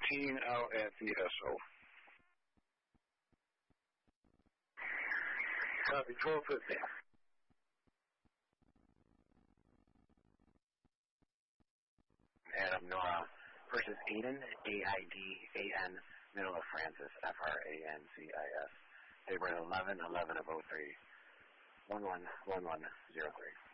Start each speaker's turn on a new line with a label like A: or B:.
A: 13 out at the SO.
B: Copy, 1250.
C: Adam, Nora versus Aiden, A-I-D-A-N, middle of Francis, F-R-A-N-C-I-S. They were 11-11 of 03. 11-11-03.